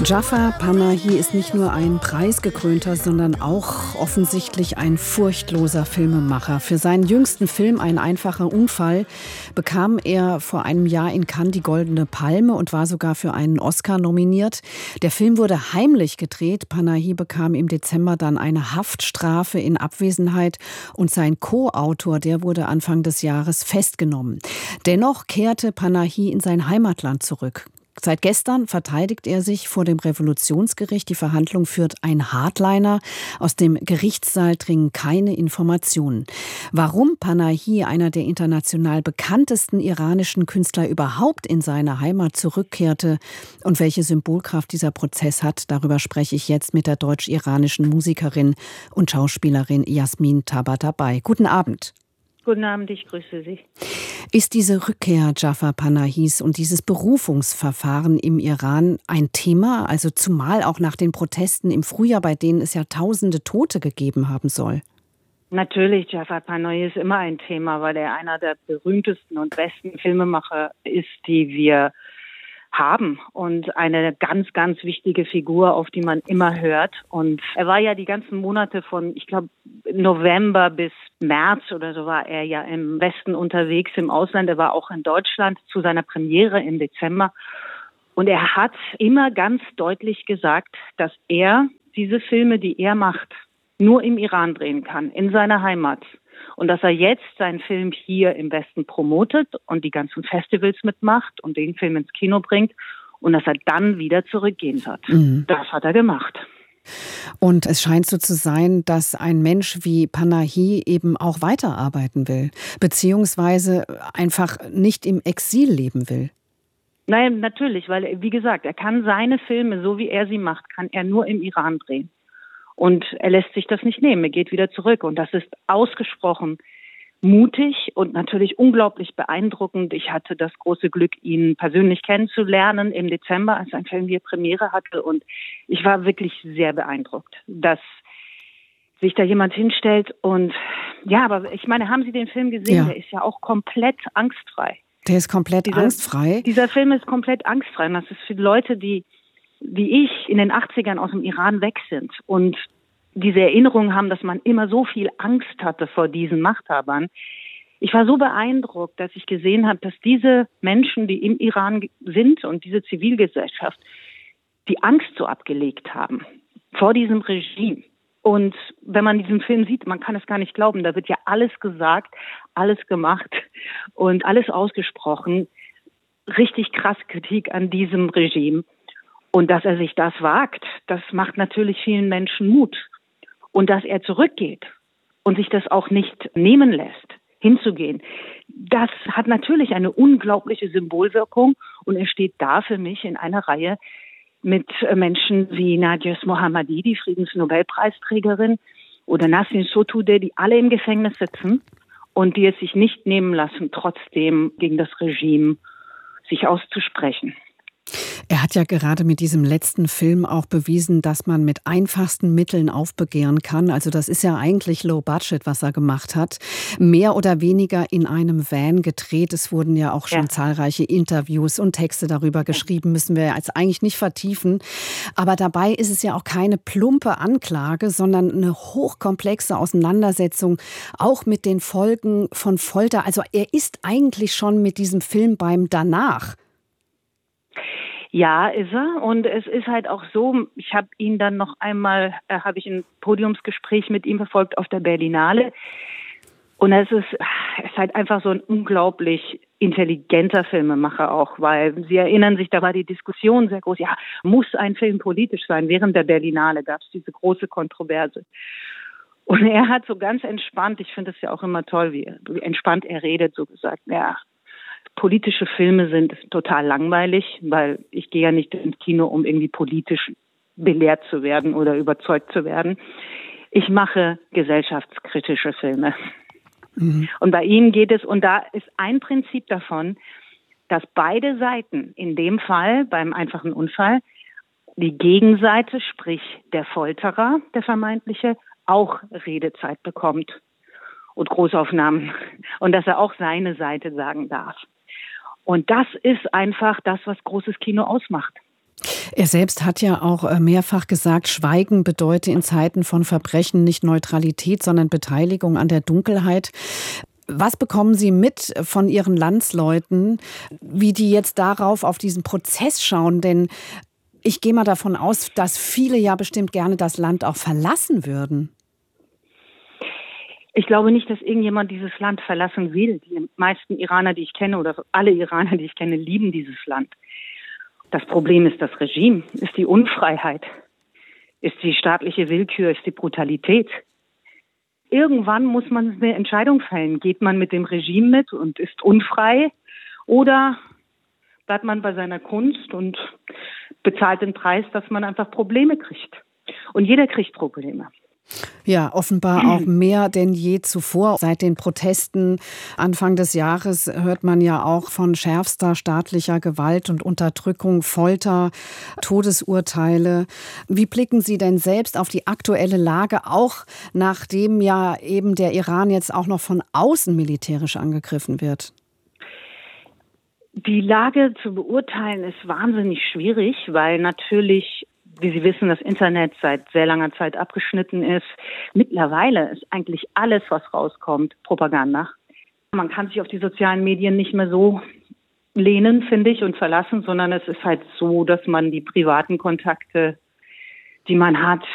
Jafar Panahi ist nicht nur ein preisgekrönter, sondern auch offensichtlich ein furchtloser Filmemacher. Für seinen jüngsten Film Ein einfacher Unfall bekam er vor einem Jahr in Cannes die Goldene Palme und war sogar für einen Oscar nominiert. Der Film wurde heimlich gedreht. Panahi bekam im Dezember dann eine Haftstrafe in Abwesenheit und sein Co-Autor, der wurde Anfang des Jahres festgenommen. Dennoch kehrte Panahi in sein Heimatland zurück. Seit gestern verteidigt er sich vor dem Revolutionsgericht. Die Verhandlung führt ein Hardliner. Aus dem Gerichtssaal dringen keine Informationen. Warum Panahi, einer der international bekanntesten iranischen Künstler, überhaupt in seine Heimat zurückkehrte und welche Symbolkraft dieser Prozess hat, darüber spreche ich jetzt mit der deutsch-iranischen Musikerin und Schauspielerin Jasmin Tabatabai. Guten Abend. Guten Abend, ich grüße Sie. Ist diese Rückkehr Jafar Panahis und dieses Berufungsverfahren im Iran ein Thema, also zumal auch nach den Protesten im Frühjahr, bei denen es ja tausende Tote gegeben haben soll? Natürlich, Jafar Panahi ist immer ein Thema, weil er einer der berühmtesten und besten Filmemacher ist, die wir haben und eine ganz, ganz wichtige Figur, auf die man immer hört. Und er war ja die ganzen Monate von, ich glaube, November bis März oder so war er ja im Westen unterwegs, im Ausland. Er war auch in Deutschland zu seiner Premiere im Dezember. Und er hat immer ganz deutlich gesagt, dass er diese Filme, die er macht, nur im Iran drehen kann, in seiner Heimat. Und dass er jetzt seinen Film hier im Westen promotet und die ganzen Festivals mitmacht und den Film ins Kino bringt und dass er dann wieder zurückgehen wird. Das hat er gemacht. Und es scheint so zu sein, dass ein Mensch wie Panahi eben auch weiterarbeiten will, beziehungsweise einfach nicht im Exil leben will. Nein, natürlich, weil, wie gesagt, er kann seine Filme, so wie er sie macht, kann er nur im Iran drehen. Und er lässt sich das nicht nehmen, er geht wieder zurück. Und das ist ausgesprochen mutig und natürlich unglaublich beeindruckend. Ich hatte das große Glück, ihn persönlich kennenzulernen im Dezember, als sein Film hier Premiere hatte. Und ich war wirklich sehr beeindruckt, dass sich da jemand hinstellt. Und ja, aber ich meine, haben Sie den Film gesehen? Ja. Der ist ja auch komplett angstfrei. Der ist komplett angstfrei? Dieser Film ist komplett angstfrei. Und das ist für Leute, die wie ich in den 80ern aus dem Iran weg sind und diese Erinnerung haben, dass man immer so viel Angst hatte vor diesen Machthabern. Ich war so beeindruckt, dass ich gesehen habe, dass diese Menschen, die im Iran sind und diese Zivilgesellschaft, die Angst so abgelegt haben vor diesem Regime. Und wenn man diesen Film sieht, man kann es gar nicht glauben, da wird ja alles gesagt, alles gemacht und alles ausgesprochen. Richtig krass Kritik an diesem Regime. Und dass er sich das wagt, das macht natürlich vielen Menschen Mut. Und dass er zurückgeht und sich das auch nicht nehmen lässt, hinzugehen, das hat natürlich eine unglaubliche Symbolwirkung. Und er steht da für mich in einer Reihe mit Menschen wie Nadia Mohammadi, die Friedensnobelpreisträgerin, oder Nasrin Sotoudeh, die alle im Gefängnis sitzen und die es sich nicht nehmen lassen, trotzdem gegen das Regime sich auszusprechen. Er hat ja gerade mit diesem letzten Film auch bewiesen, dass man mit einfachsten Mitteln aufbegehren kann. Also das ist ja eigentlich Low Budget, was er gemacht hat. Mehr oder weniger in einem Van gedreht. Es wurden ja auch schon zahlreiche Interviews und Texte darüber geschrieben, müssen wir jetzt eigentlich nicht vertiefen. Aber dabei ist es ja auch keine plumpe Anklage, sondern eine hochkomplexe Auseinandersetzung, auch mit den Folgen von Folter. Also er ist eigentlich schon mit diesem Film beim Danach. Ja, ist er. Und es ist halt auch so, ich habe ihn dann noch einmal, habe ich ein Podiumsgespräch mit ihm verfolgt auf der Berlinale. Und es ist halt einfach so ein unglaublich intelligenter Filmemacher auch, weil Sie erinnern sich, da war die Diskussion sehr groß, ja, muss ein Film politisch sein? Während der Berlinale gab es diese große Kontroverse. Und er hat so ganz entspannt, ich finde es ja auch immer toll, wie entspannt er redet, so gesagt, ja, politische Filme sind total langweilig, weil ich gehe ja nicht ins Kino, um irgendwie politisch belehrt zu werden oder überzeugt zu werden. Ich mache gesellschaftskritische Filme. Und bei ihm geht es, und da ist ein Prinzip davon, dass beide Seiten, in dem Fall beim einfachen Unfall, die Gegenseite, sprich der Folterer, der vermeintliche, auch Redezeit bekommt und Großaufnahmen und dass er auch seine Seite sagen darf. Und das ist einfach das, was großes Kino ausmacht. Er selbst hat ja auch mehrfach gesagt, Schweigen bedeute in Zeiten von Verbrechen nicht Neutralität, sondern Beteiligung an der Dunkelheit. Was bekommen Sie mit von Ihren Landsleuten, wie die jetzt auf diesen Prozess schauen? Denn ich gehe mal davon aus, dass viele ja bestimmt gerne das Land auch verlassen würden. Ich glaube nicht, dass irgendjemand dieses Land verlassen will. Die meisten Iraner, die ich kenne, oder alle Iraner, die ich kenne, lieben dieses Land. Das Problem ist das Regime, ist die Unfreiheit, ist die staatliche Willkür, ist die Brutalität. Irgendwann muss man eine Entscheidung fällen. Geht man mit dem Regime mit und ist unfrei oder bleibt man bei seiner Kunst und bezahlt den Preis, dass man einfach Probleme kriegt. Und jeder kriegt Probleme. Ja, offenbar auch mehr denn je zuvor. Seit den Protesten Anfang des Jahres hört man ja auch von schärfster staatlicher Gewalt und Unterdrückung, Folter, Todesurteile. Wie blicken Sie denn selbst auf die aktuelle Lage, auch nachdem ja eben der Iran jetzt auch noch von außen militärisch angegriffen wird? Die Lage zu beurteilen ist wahnsinnig schwierig, weil natürlich, wie Sie wissen, das Internet seit sehr langer Zeit abgeschnitten ist. Mittlerweile ist eigentlich alles, was rauskommt, Propaganda. Man kann sich auf die sozialen Medien nicht mehr so lehnen, finde ich, und verlassen, sondern es ist halt so, dass man die privaten Kontakte, die man hat,